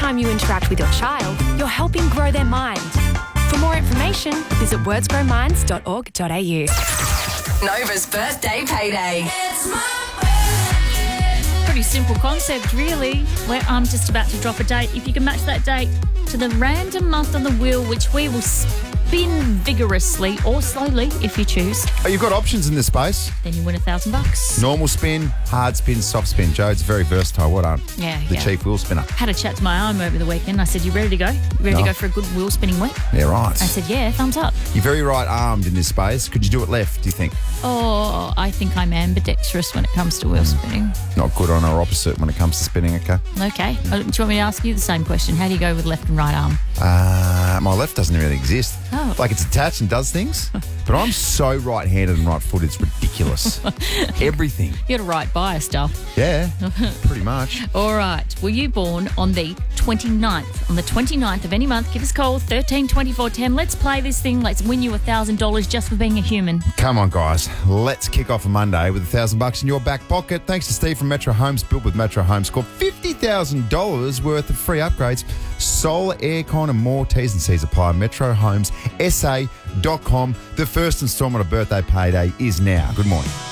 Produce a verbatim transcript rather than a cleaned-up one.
time you interact with your child, you're helping grow their mind. For more information, visit words grow minds dot org dot a u. Nova's birthday payday. It's my Pretty simple concept, really. Where I'm just about to drop a date. If you can match that date to the random month on the wheel, which we will spin vigorously or slowly if you choose, Oh, you've got options in this space. then you win a thousand bucks. Normal spin, hard spin, soft spin. Joe's very versatile. Well done. Yeah, The yeah. chief wheel spinner. Had a chat to my arm over the weekend. I said, "You ready to go? You ready No. to go for a good wheel spinning week?" Yeah, right. I said, "Yeah, thumbs up." You're very right armed in this space. Could you do it left, do you think? Oh, I think I'm ambidextrous when it comes to wheel spinning. Not good on our opposite when it comes to spinning, okay? Okay. Uh, Do you want me to ask you the same question? How do you go with left and right arm? Uh, my left doesn't really exist. Oh. Like it's attached and does things. But I'm so right-handed and right-footed, it's ridiculous. Everything. You got a right bias, stuff. Yeah, pretty much. All right. Were you born on the twenty-ninth? On the twenty-ninth of any month, give us a call, thirteen twenty-four ten. Let's play this thing. Let's win you one thousand dollars just for being a human. Come on, guys. Let's kick off a Monday with a thousand bucks in your back pocket. Thanks to Steve from Metro Homes. Built with Metro Homes. Score fifty thousand dollars worth of free upgrades. Solar, aircon and more. T's and C's apply. Metro Homes S A dot com. The first instalment of Birthday Payday is now. Good morning.